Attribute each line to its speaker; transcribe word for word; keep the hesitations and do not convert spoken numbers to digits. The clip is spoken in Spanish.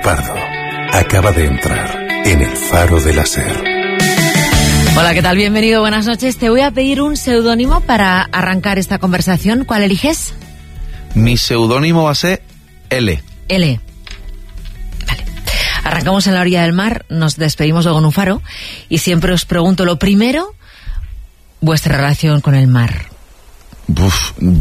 Speaker 1: Pardo acaba de entrar en el Faro de la Ser.
Speaker 2: Hola, ¿qué tal? Bienvenido, buenas noches. Te voy a pedir un seudónimo para arrancar esta conversación. ¿Cuál eliges?
Speaker 3: Mi seudónimo va a ser L.
Speaker 2: L. Vale. Arrancamos en la orilla del mar, nos despedimos luego en un faro y siempre os pregunto lo primero, vuestra relación con el mar.
Speaker 3: Uf,